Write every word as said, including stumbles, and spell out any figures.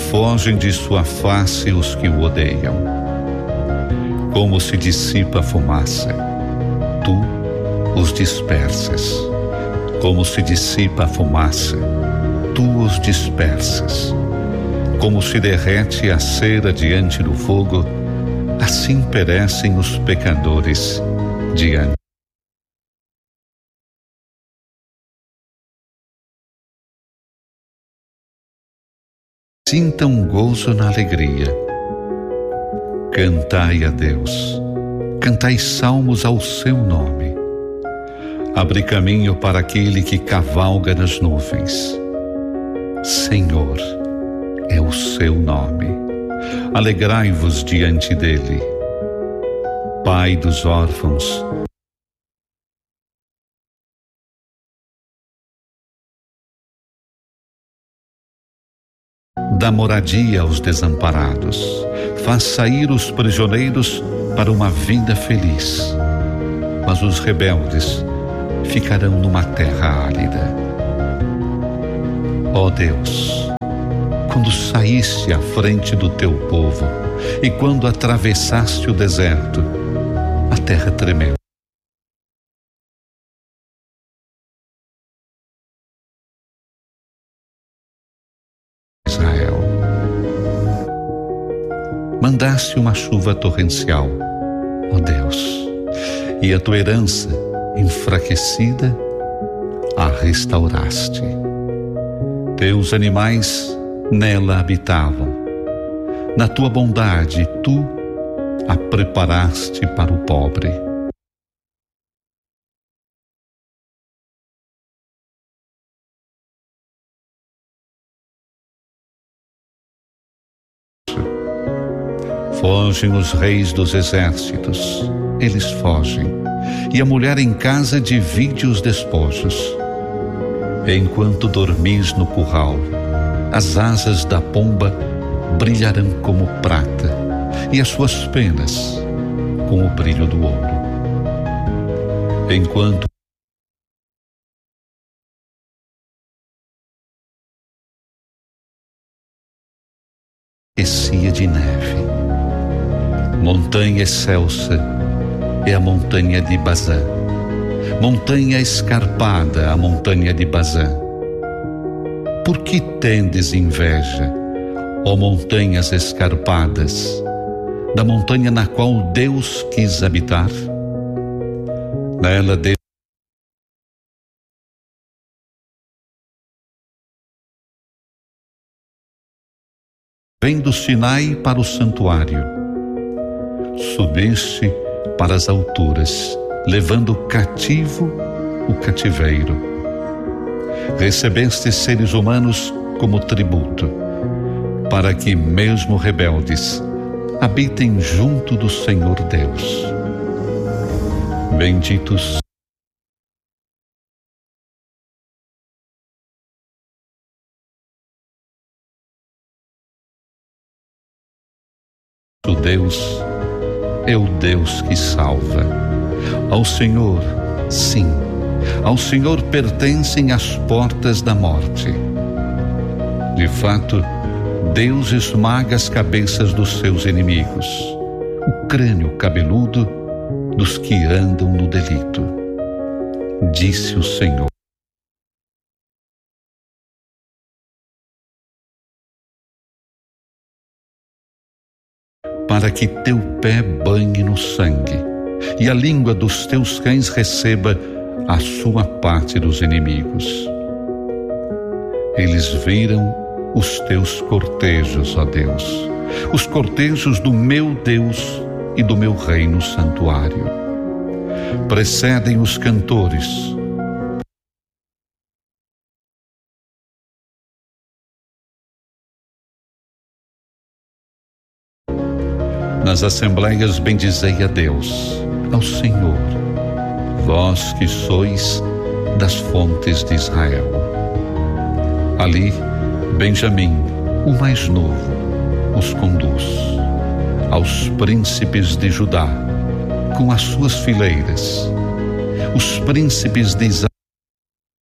fogem de sua face os que o odeiam. Como se dissipa a fumaça, tu os dispersas. Como se dissipa a fumaça, tu os dispersas. Como se derrete a cera diante do fogo, assim perecem os pecadores diante. Sintam gozo na alegria. Cantai a Deus, cantai salmos ao seu nome. Abre caminho para aquele que cavalga nas nuvens. Senhor é o seu nome. Alegrai-vos diante dele. Pai dos órfãos, dá moradia aos desamparados, faz sair os prisioneiros para uma vida feliz. Mas os rebeldes ficarão numa terra árida. Ó Deus, quando saíste à frente do teu povo e quando atravessaste o deserto, a terra tremeu. Israel, mandaste uma chuva torrencial, ó Deus, e a tua herança enfraquecida a restauraste. Teus animais nela habitavam. Na tua bondade, tu a preparaste para o pobre. Fogem os reis dos exércitos, eles fogem, e a mulher em casa divide os despojos. Enquanto dormis no curral, as asas da pomba brilharão como prata, e as suas penas com o brilho do ouro. Enquanto aquecia de neve, montanha excelsa é a montanha de Bazã, montanha escarpada a montanha de Bazã. Por que tendes inveja, ó montanhas escarpadas, da montanha na qual Deus quis habitar? Nela Deus vem do Sinai para o santuário. Subiste para as alturas, levando cativo o cativeiro. Recebeste seres humanos como tributo, para que, mesmo rebeldes, habitem junto do Senhor Deus. Benditos o Deus é o Deus que salva. Ao Senhor, sim, ao Senhor pertencem as portas da morte. De fato, Deus esmaga as cabeças dos seus inimigos, o crânio cabeludo dos que andam no delito. Disse o Senhor. Para que teu pé banhe no sangue, e a língua dos teus cães receba a sua parte dos inimigos. Eles viram os teus cortejos, ó Deus, os cortejos do meu Deus e do meu reino santuário. Precedem os cantores, nas assembleias bendizei a Deus, ao Senhor, vós que sois das fontes de Israel. Ali, Benjamim, o mais novo, os conduz. Aos príncipes de Judá, com as suas fileiras, os príncipes de Israel,